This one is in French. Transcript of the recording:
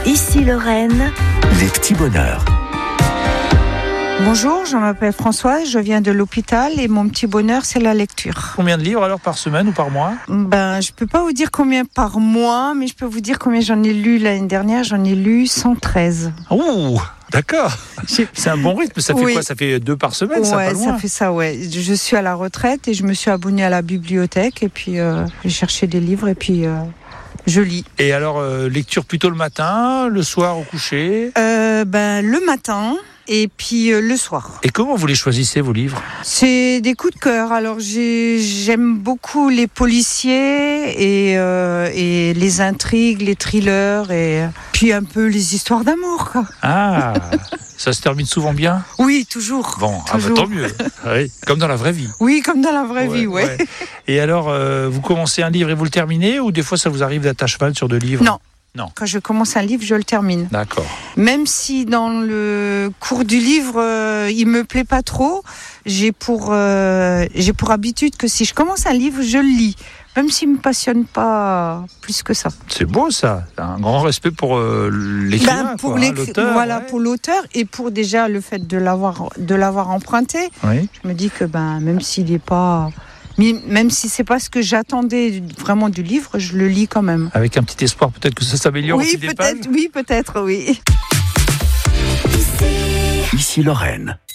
Ici Lorraine, les petits bonheurs. Bonjour, je m'appelle Françoise, je viens de l'hôpital et mon petit bonheur, c'est la lecture. Combien de livres alors par semaine ou par mois ? Je peux pas vous dire combien par mois, mais je peux vous dire combien j'en ai lu l'année dernière. J'en ai lu 113. Ouh, d'accord. C'est un bon rythme. Ça fait Oui. quoi ? Ça fait 2 par semaine, ça, pas Ouais, loin. ça fait ça, ouais. Je suis à la retraite et je me suis abonnée à la bibliothèque et puis j'ai cherché des livres et puis je lis. Et alors, lecture plutôt le matin, le soir au coucher ? Le matin et puis le soir. Et comment vous les choisissez, vos livres ? C'est des coups de cœur. Alors j'aime beaucoup les policiers et les intrigues, les thrillers et puis un peu les histoires d'amour, quoi. Ah, ça se termine souvent bien ? Oui, toujours. Bon, toujours. tant mieux. Oui, comme dans la vraie vie. Oui, comme dans la vraie vie, ouais. Et alors, vous commencez un livre et vous le terminez, ou des fois ça vous arrive d'être à cheval sur 2 livres ? Non. Non. Quand je commence un livre, je le termine. D'accord. Même si dans le cours du livre, il me plaît pas trop, j'ai pour habitude que si je commence un livre, je le lis. Même s'il me passionne pas plus que ça. C'est beau ça, un grand respect pour l'écrivain, l'auteur. Voilà, ouais. pour l'auteur et pour déjà le fait de l'avoir emprunté. Oui. Je me dis que même s'il est pas, même si c'est pas ce que j'attendais vraiment du livre, je le lis quand même. Avec un petit espoir peut-être que ça s'améliore au Oui, fil des pages. peut-être, oui. Ici Lorraine.